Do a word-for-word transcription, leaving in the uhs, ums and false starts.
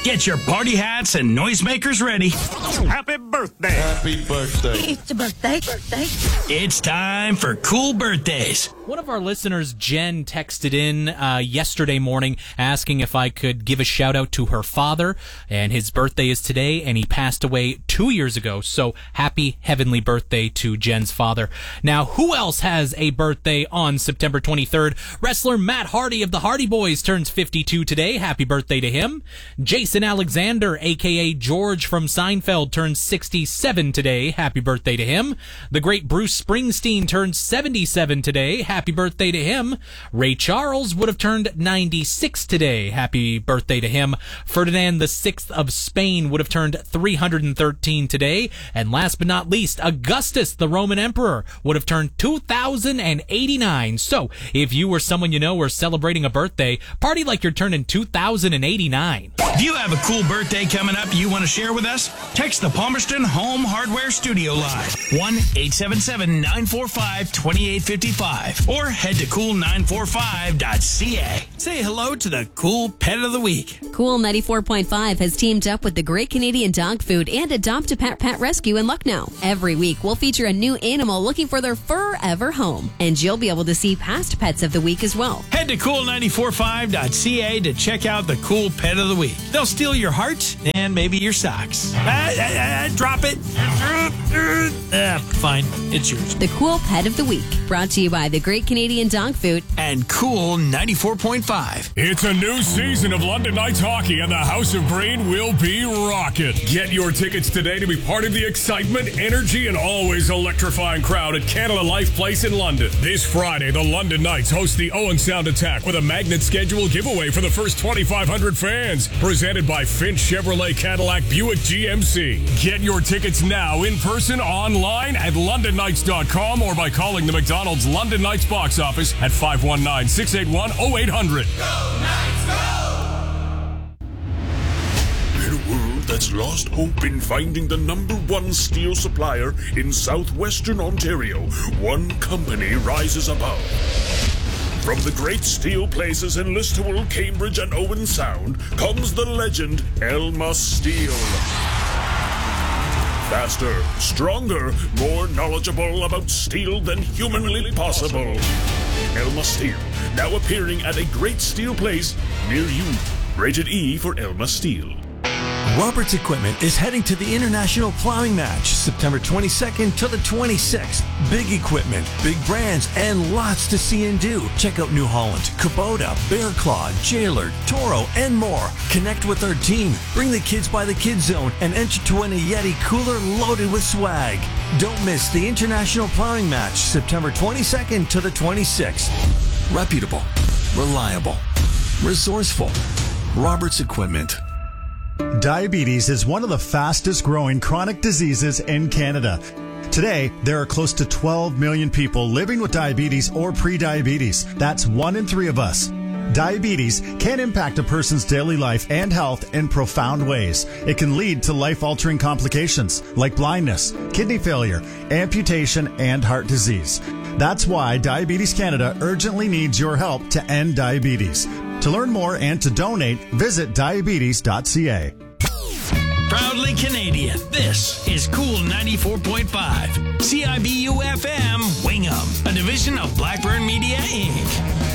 Get your party hats and noisemakers ready. Happy birthday. Happy birthday. It's a birthday, birthday. It's time for Cool Birthdays. One of our listeners, Jen, texted in uh, yesterday morning asking if I could give a shout out to her father, and his birthday is today, and he passed away two years ago, so happy heavenly birthday to Jen's father. Now, who else has a birthday on September twenty-third? Wrestler Matt Hardy of the Hardy Boys turns fifty-two today. Happy birthday to him. Jason Alexander, a k a. George from Seinfeld, turns sixty-seven today. Happy birthday to him. The great Bruce Springsteen turns seventy-seven today. Happy birthday to him. Ray Charles would have turned ninety-six today. Happy birthday to him. Ferdinand the Sixth of Spain would have turned three hundred thirteen today. And last but not least, Augustus, the Roman Emperor, would have turned two thousand eighty-nine. So, if you or someone you know are celebrating a birthday, party like you're turning two thousand eighty-nine. Do you have a cool birthday coming up you want to share with us? Text the Palmerston Home Hardware Studio line, one eight seven seven, nine four five, two eight five five, or head to cool nine four five dot c a. Say hello to the Cool Pet of the Week. Cool ninety-four point five has teamed up with the Great Canadian Dog Food and Adopt a Pet Pet Rescue in Lucknow. Every week, we'll feature a new animal looking for their forever home, and you'll be able to see past pets of the week as well. Head to cool nine four five dot c a to check out the Cool Pet of the Week. They'll steal your heart and maybe your socks. Ah, ah, ah, drop it. Ah, fine, it's yours. The Cool Pet of the Week, brought to you by the Great Canadian Dog Food and Cool ninety-four point five. It's a new season of London Knights hockey, and the House of Green will be rocking. Get your tickets today to be part of the excitement, energy, and always electrifying crowd at Canada Life Place in London. This Friday, the London Knights host the Owen Sound Attack with a magnet schedule giveaway for the first twenty-five hundred fans. Presented by Finch Chevrolet Cadillac Buick G M C. Get your tickets now in person, online at london knights dot com, or by calling the McDonald's London Knights box office at five one nine, six eight one, oh eight hundred. Go Knights, go! In a world that's lost hope in finding the number one steel supplier in southwestern Ontario, one company rises above. From the great steel places in Listowel, Cambridge, and Owen Sound comes the legend Elma Steel. Faster, stronger, more knowledgeable about steel than humanly possible. Elma Steel, now appearing at a great steel place near you. Rated E for Elma Steel. Roberts Equipment is heading to the International Plowing Match September twenty-second to the twenty-sixth. Big equipment, big brands, and lots to see and do. Check out New Holland, Kubota, Bear Claw, Jailard, Toro, and more. Connect with our team, bring the kids by the Kids Zone, and enter to win a Yeti cooler loaded with swag. Don't miss the International Plowing Match September twenty-second to the twenty-sixth. Reputable, reliable, resourceful. Roberts Equipment. Diabetes is one of the fastest growing chronic diseases in Canada. Today, there are close to twelve million people living with diabetes or pre-diabetes. That's one in three of us. Diabetes can impact a person's daily life and health in profound ways. It can lead to life-altering complications like blindness, kidney failure, amputation, and heart disease. That's why Diabetes Canada urgently needs your help to end diabetes. To learn more and to donate, visit diabetes dot c a. Proudly Canadian, this is Cool ninety-four point five. C I B U F M, Wingham, a division of Blackburn Media, Incorporated.